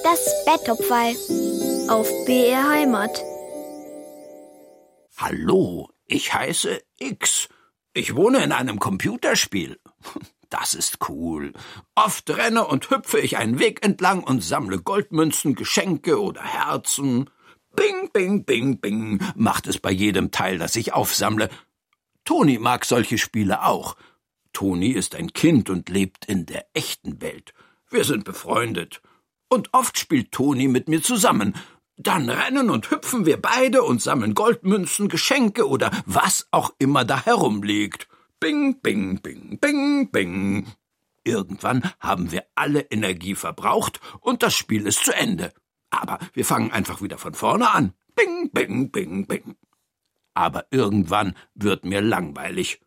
Das Betthupferl auf BR Heimat. Hallo, ich heiße X. Ich wohne in einem Computerspiel. Das ist cool. Oft renne und hüpfe ich einen Weg entlang und sammle Goldmünzen, Geschenke oder Herzen. Bing, bing, bing, bing, macht es bei jedem Teil, das ich aufsammle. Toni mag solche Spiele auch. Toni ist ein Kind und lebt in der echten Welt. Wir sind befreundet. Und oft spielt Toni mit mir zusammen. Dann rennen und hüpfen wir beide und sammeln Goldmünzen, Geschenke oder was auch immer da herumliegt. Bing, bing, bing, bing, bing. Irgendwann haben wir alle Energie verbraucht und das Spiel ist zu Ende. Aber wir fangen einfach wieder von vorne an. Bing, bing, bing, bing. Aber irgendwann wird mir langweilig.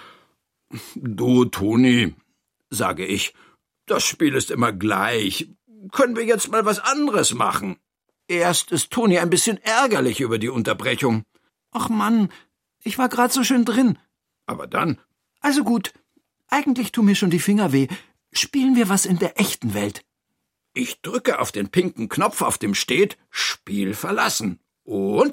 Du, Toni, sage ich, das Spiel ist immer gleich. Können wir jetzt mal was anderes machen? Erst ist Toni ein bisschen ärgerlich über die Unterbrechung. Ach Mann, ich war grad so schön drin. Aber dann? Also gut, eigentlich tun mir schon die Finger weh. Spielen wir was in der echten Welt. Ich drücke auf den pinken Knopf, auf dem steht Spiel verlassen. Und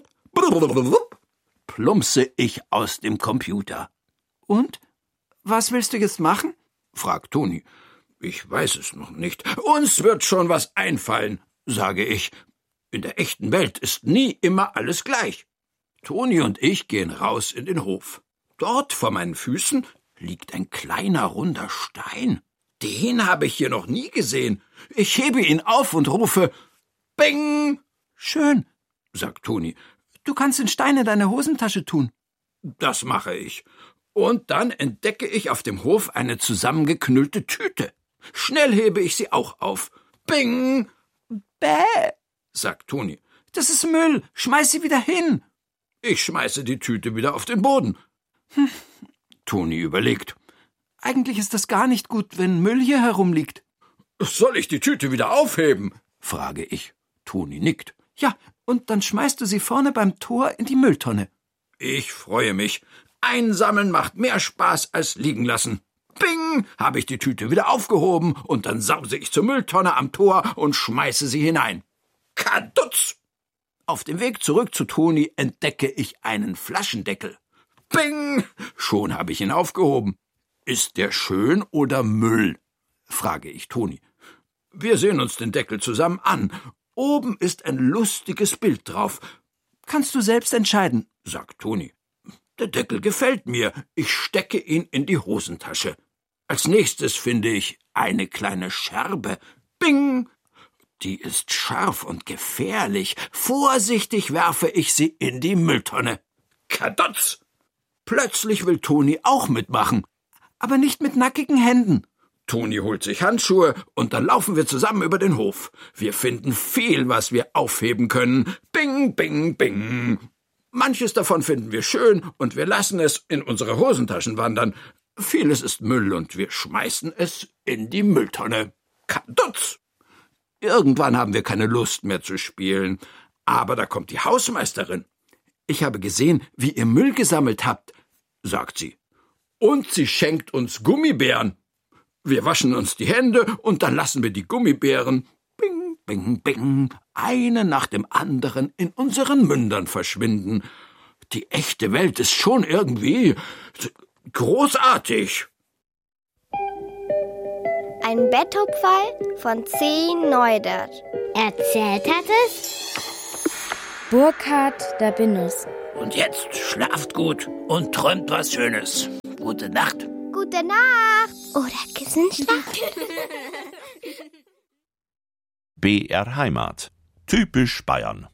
plumpse ich aus dem Computer. Und? Was willst du jetzt machen? Fragt Toni. Ich weiß es noch nicht. Uns wird schon was einfallen, sage ich. In der echten Welt ist nie immer alles gleich. Toni und ich gehen raus in den Hof. Dort vor meinen Füßen liegt ein kleiner, runder Stein. Den habe ich hier noch nie gesehen. Ich hebe ihn auf und rufe Bing! Schön, sagt Toni. Du kannst den Stein in deine Hosentasche tun. Das mache ich. Und dann entdecke ich auf dem Hof eine zusammengeknüllte Tüte. Schnell hebe ich sie auch auf. Bing! Bäh, sagt Toni. Das ist Müll. Schmeiß sie wieder hin. Ich schmeiße die Tüte wieder auf den Boden. Toni überlegt. Eigentlich ist das gar nicht gut, wenn Müll hier herumliegt. Soll ich die Tüte wieder aufheben? Frage ich. Toni nickt. Ja, und dann schmeißt du sie vorne beim Tor in die Mülltonne. Ich freue mich. Einsammeln macht mehr Spaß als liegen lassen. Bing, habe ich die Tüte wieder aufgehoben und dann sause ich zur Mülltonne am Tor und schmeiße sie hinein. Kadutz! Auf dem Weg zurück zu Toni entdecke ich einen Flaschendeckel. Bing! Schon habe ich ihn aufgehoben. Ist der schön oder Müll? Frage ich Toni. Wir sehen uns den Deckel zusammen an. Oben ist ein lustiges Bild drauf. Kannst du selbst entscheiden, sagt Toni. Der Deckel gefällt mir. Ich stecke ihn in die Hosentasche. Als nächstes finde ich eine kleine Scherbe. Bing! Die ist scharf und gefährlich. Vorsichtig werfe ich sie in die Mülltonne. Kadotz! Plötzlich will Toni auch mitmachen. Aber nicht mit nackigen Händen. Toni holt sich Handschuhe und dann laufen wir zusammen über den Hof. Wir finden viel, was wir aufheben können. Bing, bing, bing. Manches davon finden wir schön und wir lassen es in unsere Hosentaschen wandern. Vieles ist Müll und wir schmeißen es in die Mülltonne. Kadutz! Irgendwann haben wir keine Lust mehr zu spielen. Aber da kommt die Hausmeisterin. Ich habe gesehen, wie ihr Müll gesammelt habt, sagt sie. Und sie schenkt uns Gummibären. Wir waschen uns die Hände und dann lassen wir die Gummibären, bing, bing, bing, eine nach dem anderen in unseren Mündern verschwinden. Die echte Welt ist schon irgendwie großartig. Ein Betthupferl von C. Neudert. Erzählt hat es Burkhard Dabinus. Und jetzt schlaft gut und träumt was Schönes. Gute Nacht. Gute Nacht. Oder Kissenschlaf. BR Heimat. Typisch Bayern.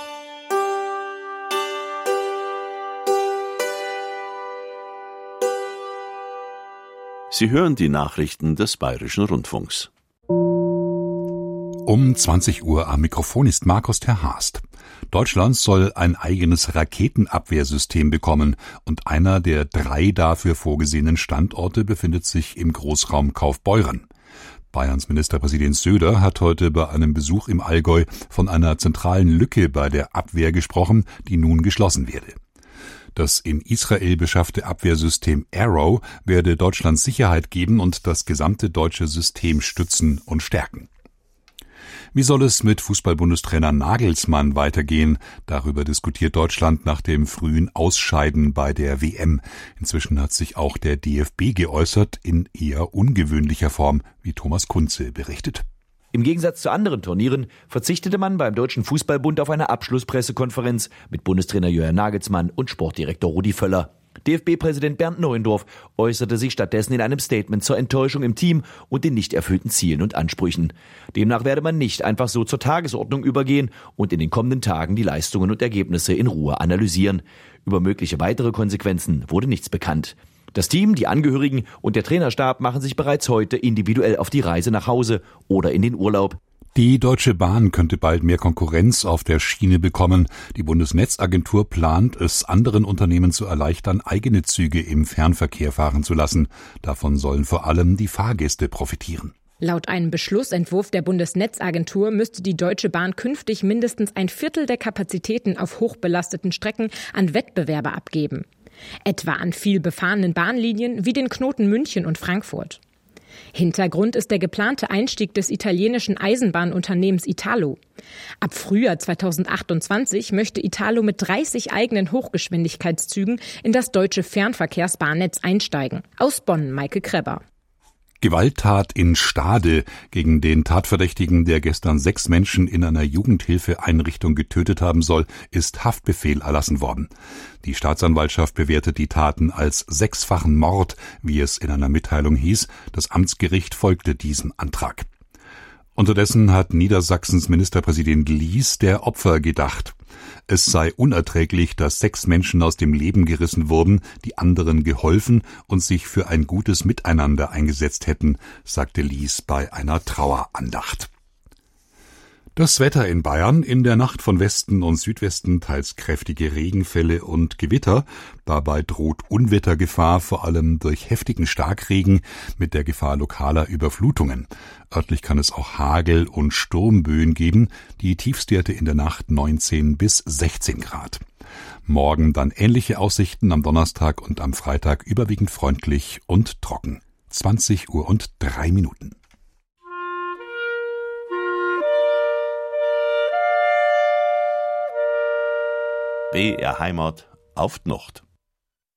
Sie hören die Nachrichten des Bayerischen Rundfunks. Um 20 Uhr am Mikrofon ist Markus Terhast. Deutschland soll ein eigenes Raketenabwehrsystem bekommen und einer der 3 dafür vorgesehenen Standorte befindet sich im Großraum Kaufbeuren. Bayerns Ministerpräsident Söder hat heute bei einem Besuch im Allgäu von einer zentralen Lücke bei der Abwehr gesprochen, die nun geschlossen werde. Das in Israel beschaffte Abwehrsystem Arrow werde Deutschland Sicherheit geben und das gesamte deutsche System stützen und stärken. Wie soll es mit Fußball-Bundestrainer Nagelsmann weitergehen? Darüber diskutiert Deutschland nach dem frühen Ausscheiden bei der WM. Inzwischen hat sich auch der DFB geäußert, in eher ungewöhnlicher Form, wie Thomas Kunze berichtet. Im Gegensatz zu anderen Turnieren verzichtete man beim Deutschen Fußballbund auf eine Abschlusspressekonferenz mit Bundestrainer Julian Nagelsmann und Sportdirektor Rudi Völler. DFB-Präsident Bernd Neuendorf äußerte sich stattdessen in einem Statement zur Enttäuschung im Team und den nicht erfüllten Zielen und Ansprüchen. Demnach werde man nicht einfach so zur Tagesordnung übergehen und in den kommenden Tagen die Leistungen und Ergebnisse in Ruhe analysieren. Über mögliche weitere Konsequenzen wurde nichts bekannt. Das Team, die Angehörigen und der Trainerstab machen sich bereits heute individuell auf die Reise nach Hause oder in den Urlaub. Die Deutsche Bahn könnte bald mehr Konkurrenz auf der Schiene bekommen. Die Bundesnetzagentur plant, es anderen Unternehmen zu erleichtern, eigene Züge im Fernverkehr fahren zu lassen. Davon sollen vor allem die Fahrgäste profitieren. Laut einem Beschlussentwurf der Bundesnetzagentur müsste die Deutsche Bahn künftig mindestens ein Viertel der Kapazitäten auf hochbelasteten Strecken an Wettbewerber abgeben. Etwa an viel befahrenen Bahnlinien wie den Knoten München und Frankfurt. Hintergrund ist der geplante Einstieg des italienischen Eisenbahnunternehmens Italo. Ab Frühjahr 2028 möchte Italo mit 30 eigenen Hochgeschwindigkeitszügen in das deutsche Fernverkehrsbahnnetz einsteigen. Aus Bonn, Maike Kreber. Gewalttat in Stade. Gegen den Tatverdächtigen, der gestern 6 Menschen in einer Jugendhilfeeinrichtung getötet haben soll, ist Haftbefehl erlassen worden. Die Staatsanwaltschaft bewertet die Taten als 6-fachen Mord, wie es in einer Mitteilung hieß. Das Amtsgericht folgte diesem Antrag. Unterdessen hat Niedersachsens Ministerpräsident Lies der Opfer gedacht. Es sei unerträglich, dass 6 Menschen aus dem Leben gerissen wurden, die anderen geholfen und sich für ein gutes Miteinander eingesetzt hätten, sagte Lies bei einer Trauerandacht. Das Wetter in Bayern: in der Nacht von Westen und Südwesten teils kräftige Regenfälle und Gewitter. Dabei droht Unwettergefahr, vor allem durch heftigen Starkregen mit der Gefahr lokaler Überflutungen. Örtlich kann es auch Hagel- und Sturmböen geben. Die Tiefstwerte in der Nacht 19 bis 16 Grad. Morgen dann ähnliche Aussichten, am Donnerstag und am Freitag überwiegend freundlich und trocken. 20:03. BR Heimat auf die Nacht.